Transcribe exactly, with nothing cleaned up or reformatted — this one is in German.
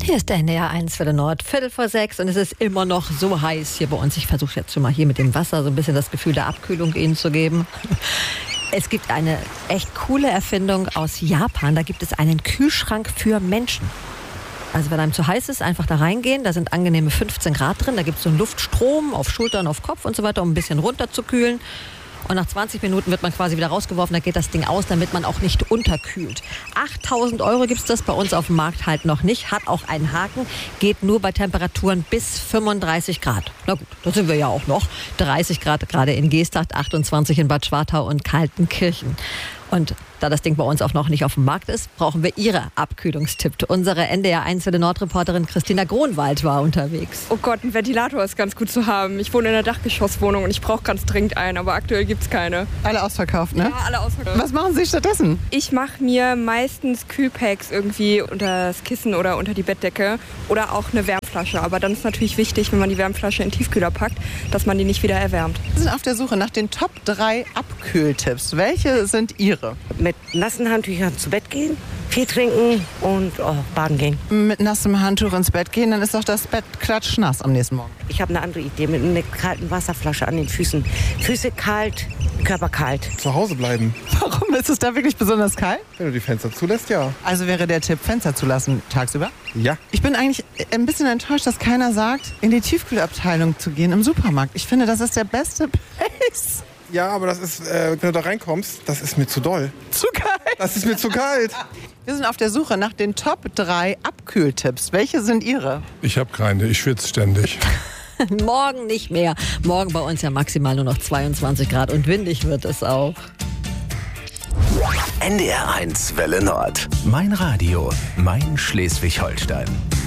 Hier ist der N D R eins für den Nord, Viertel vor sechs und es ist immer noch so heiß hier bei uns. Ich versuche jetzt schon mal hier mit dem Wasser so ein bisschen das Gefühl der Abkühlung Ihnen zu geben. Es gibt eine echt coole Erfindung aus Japan. Da gibt es einen Kühlschrank für Menschen. Also wenn einem zu heiß ist, einfach da reingehen. Da sind angenehme fünfzehn Grad drin. Da gibt es so einen Luftstrom auf Schultern, auf Kopf und so weiter, um ein bisschen runterzukühlen. Und nach zwanzig Minuten wird man quasi wieder rausgeworfen, da geht das Ding aus, damit man auch nicht unterkühlt. achttausend Euro gibt es das bei uns auf dem Markt halt noch nicht, hat auch einen Haken, geht nur bei Temperaturen bis fünfunddreißig Grad. Na gut, da sind wir ja auch noch. dreißig Grad gerade in Geesthacht, achtundzwanzig in Bad Schwartau und Kaltenkirchen. Und da das Ding bei uns auch noch nicht auf dem Markt ist, brauchen wir Ihre Abkühlungstipp. Unsere N D R eins für die Nordreporterin Christina Gronwald war unterwegs. Oh Gott, ein Ventilator ist ganz gut zu haben. Ich wohne in einer Dachgeschosswohnung und ich brauche ganz dringend einen, aber aktuell gibt es keine. Alle ausverkauft, ne? Ja, alle ausverkauft. Was machen Sie stattdessen? Ich mache mir meistens Kühlpacks irgendwie unter das Kissen oder unter die Bettdecke oder auch eine Wärmflasche. Aber dann ist natürlich wichtig, wenn man die Wärmflasche in den Tiefkühler packt, dass man die nicht wieder erwärmt. Wir sind auf der Suche nach den Top drei Abkühltipps. Welche sind Ihre? Mit nassen Handtüchern zu Bett gehen, Tee trinken und oh, baden gehen. Mit nassem Handtuch ins Bett gehen, dann ist doch das Bett klatschnass am nächsten Morgen. Ich habe eine andere Idee mit einer kalten Wasserflasche an den Füßen. Füße kalt, Körper kalt. Zu Hause bleiben. Warum ist es da wirklich besonders kalt? Wenn du die Fenster zulässt, ja. Also wäre der Tipp, Fenster zulassen tagsüber? Ja. Ich bin eigentlich ein bisschen enttäuscht, dass keiner sagt, in die Tiefkühlabteilung zu gehen im Supermarkt. Ich finde, das ist der beste Place. Ja, aber das ist, äh, wenn du da reinkommst, das ist mir zu doll. Zu kalt. Das ist mir zu kalt. Wir sind auf der Suche nach den Top drei Abkühltipps. Welche sind Ihre? Ich habe keine, ich schwitze ständig. Morgen nicht mehr. Morgen bei uns ja maximal nur noch zweiundzwanzig Grad und windig wird es auch. N D R eins Welle Nord. Mein Radio, mein Schleswig-Holstein.